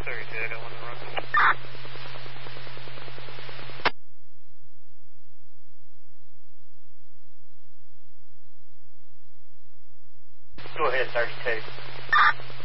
32, I got one to run. Go ahead, 32.